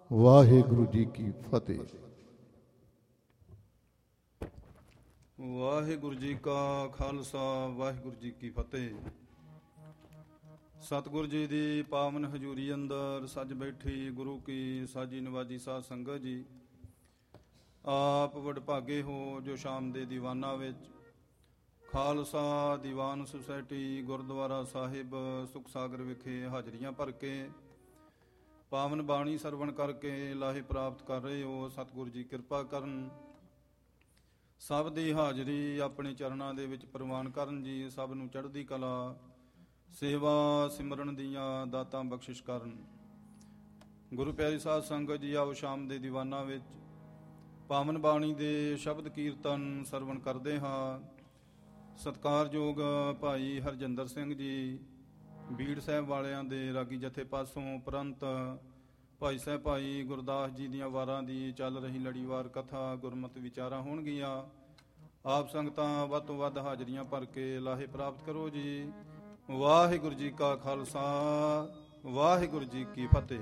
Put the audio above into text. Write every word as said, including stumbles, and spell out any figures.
ਵਾਹਿਗੁਰੂ ਜੀ ਕੀ ਫਤਿਹ। ਵਾਹਿਗੁਰੂ ਜੀ ਕਾ ਖਾਲਸਾ, ਵਾਹਿਗੁਰੂ ਜੀ ਕੀ ਫਤਿਹ। ਸਤਿਗੁਰੂ ਜੀ ਦੀ ਪਾਵਨ ਹਜ਼ੂਰੀ ਅੰਦਰ ਸੱਜ ਬੈਠੀ ਗੁਰੂ ਕੀ ਸਾਜੀ ਨਵਾਜੀ ਸਾਧ ਸੰਗਤ ਜੀ, ਆਪ ਵਡਭਾਗੇ ਹੋ ਜੋ ਸ਼ਾਮ ਦੇ ਦੀਵਾਨਾਂ ਵਿੱਚ ਖਾਲਸਾ ਦੀਵਾਨ ਸੁਸਾਇਟੀ ਗੁਰਦੁਆਰਾ ਸਾਹਿਬ ਸੁਖ ਸਾਗਰ ਵਿਖੇ ਹਾਜ਼ਰੀਆਂ ਭਰ ਕੇ ਪਾਵਨ ਬਾਣੀ ਸਰਵਣ ਕਰਕੇ ਲਾਹੇ ਪ੍ਰਾਪਤ ਕਰ ਰਹੇ ਹੋ। ਸਤਿਗੁਰੂ ਜੀ ਕਿਰਪਾ ਕਰਨ, ਸਭ ਦੀ ਹਾਜ਼ਰੀ ਆਪਣੇ ਚਰਨਾਂ ਦੇ ਵਿੱਚ ਪ੍ਰਵਾਨ ਕਰਨ ਜੀ। ਸਭ ਨੂੰ ਚੜ੍ਹਦੀ ਕਲਾ, ਸੇਵਾ ਸਿਮਰਨ ਦੀਆਂ ਦਾਤਾਂ ਬਖਸ਼ਿਸ਼ ਕਰਨ। ਗੁਰੂ ਪਿਆਰੀ ਸਾਧ ਸੰਗਤ ਜੀ, ਆਓ ਸ਼ਾਮ ਦੇ ਦੀਵਾਨਾਂ ਵਿੱਚ ਪਾਵਨ ਬਾਣੀ ਦੇ ਸ਼ਬਦ ਕੀਰਤਨ ਸਰਵਣ ਕਰਦੇ ਹਾਂ। ਸਤਿਕਾਰਯੋਗ ਭਾਈ ਹਰਜਿੰਦਰ ਸਿੰਘ ਜੀ ਬੀੜ ਸਾਹਿਬ ਵਾਲਿਆਂ ਦੇ ਰਾਗੀ ਜਥੇ ਪਾਸੋਂ ਉਪਰੰਤ ਭਾਈ ਸਾਹਿਬ ਭਾਈ ਗੁਰਦਾਸ ਜੀ ਦੀਆਂ ਵਾਰਾਂ ਦੀ ਚੱਲ ਰਹੀ ਲੜੀਵਾਰ ਕਥਾ ਗੁਰਮਤ ਵਿਚਾਰਾਂ ਹੋਣਗੀਆਂ। ਆਪ ਸੰਗਤਾਂ ਵੱਧ ਤੋਂ ਵੱਧ ਹਾਜ਼ਰੀਆਂ ਭਰ ਕੇ ਲਾਹੇ ਪ੍ਰਾਪਤ ਕਰੋ ਜੀ। ਵਾਹਿਗੁਰੂ ਜੀ ਕਾ ਖਾਲਸਾ, ਵਾਹਿਗੁਰੂ ਜੀ ਕੀ ਫਤਿਹ।